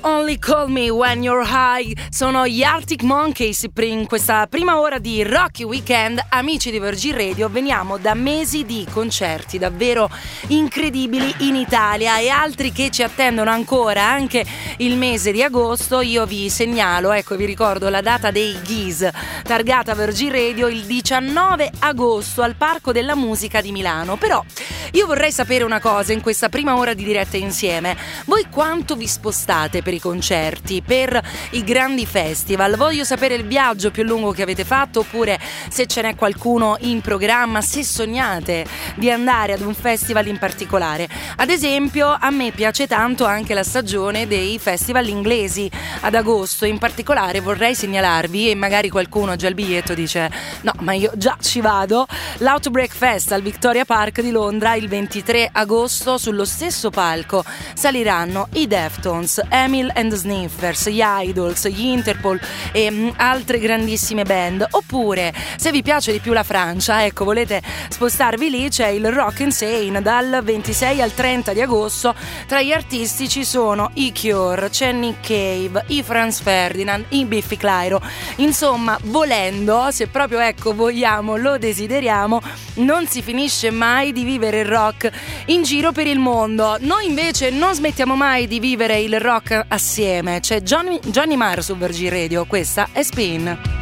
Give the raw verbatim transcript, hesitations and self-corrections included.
Only Call Me When You're High sono gli Arctic Monkeys in questa prima ora di Rocky Weekend. Amici di Virgin Radio, veniamo da mesi di concerti davvero incredibili in Italia e altri che ci attendono ancora anche il mese di agosto. Io vi segnalo, ecco, vi ricordo la data dei Geese, targata Virgin Radio il diciannove agosto al Parco della Musica di Milano. Però io vorrei sapere una cosa in questa prima ora di diretta insieme: voi quanto vi spostate per i concerti, per i grandi festival? Voglio sapere il viaggio più lungo che avete fatto, oppure se ce n'è qualcuno in programma, se sognate di andare ad un festival in particolare. Ad esempio, a me piace tanto anche la stagione dei festival inglesi ad agosto. In particolare vorrei segnalarvi, e magari qualcuno già il biglietto dice no ma io già ci vado, l'Outbreak Fest al Victoria Park di Londra il ventitré agosto. Sullo stesso palco saliranno i Deftones, Emil and the Sniffers, gli Idols, gli Interpol e mh, altre grandissime band. Oppure, se vi piace di più la Francia, ecco, volete spostarvi lì, c'è il Rock Insane dal ventisei al trenta di agosto. Tra gli artisti ci sono i Cure, c'è Nick Cave, i Franz Ferdinand, i Biffy Clyro. Insomma, volendo, se proprio ecco vogliamo, lo desideriamo, non si finisce mai di vivere il rock in giro per il mondo. Noi invece non smettiamo mai di vivere il rock assieme. C'è Johnny, Johnny Marr su Virgin Radio, questa è Spin.